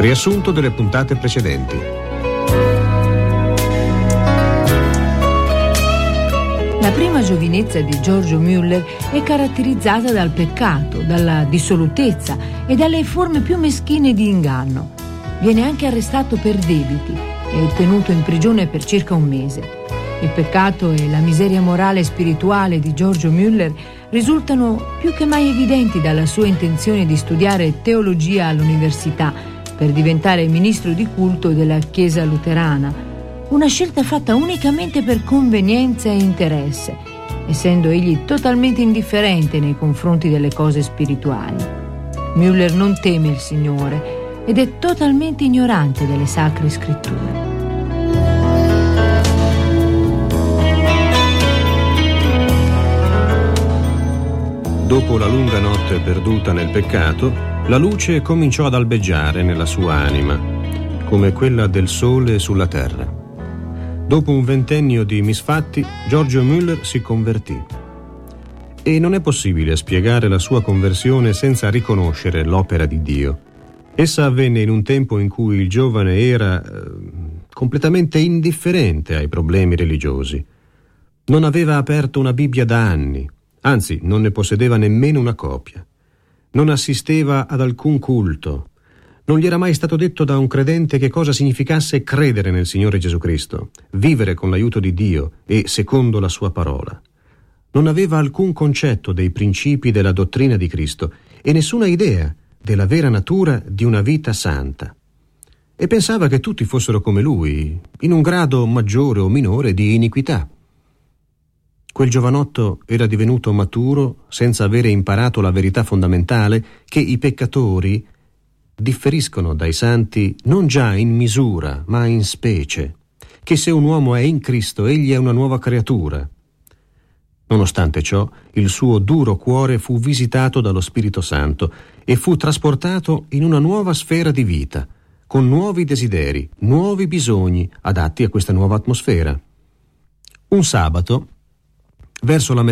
Riassunto delle puntate precedenti. La prima giovinezza di Giorgio Müller è caratterizzata dal peccato, dalla dissolutezza e dalle forme più meschine di inganno. Viene anche arrestato per debiti e tenuto in prigione per circa un mese. Il peccato e la miseria morale e spirituale di Giorgio Müller risultano più che mai evidenti dalla sua intenzione di studiare teologia all'università per diventare ministro di culto della Chiesa luterana, una scelta fatta unicamente per convenienza e interesse, essendo egli totalmente indifferente nei confronti delle cose spirituali. Müller non teme il Signore ed è totalmente ignorante delle sacre scritture. Dopo la lunga notte perduta nel peccato, la luce cominciò ad albeggiare nella sua anima, come quella del sole sulla terra. Dopo un ventennio di misfatti, Giorgio Müller si convertì. E non è possibile spiegare la sua conversione senza riconoscere l'opera di Dio. Essa avvenne in un tempo in cui il giovane era completamente indifferente ai problemi religiosi. Non aveva aperto una Bibbia da anni. Anzi, non ne possedeva nemmeno una copia. Non assisteva ad alcun culto. Non gli era mai stato detto da un credente che cosa significasse credere nel Signore Gesù Cristo, vivere con l'aiuto di Dio e secondo la sua parola. Non aveva alcun concetto dei principi della dottrina di Cristo e nessuna idea della vera natura di una vita santa. E pensava che tutti fossero come lui, in un grado maggiore o minore di iniquità. Quel giovanotto era divenuto maturo senza avere imparato la verità fondamentale che i peccatori differiscono dai santi non già in misura, ma in specie, che se un uomo è in Cristo, egli è una nuova creatura. Nonostante ciò, il suo duro cuore fu visitato dallo Spirito Santo e fu trasportato in una nuova sfera di vita, con nuovi desideri, nuovi bisogni adatti a questa nuova atmosfera. Un sabato, verso la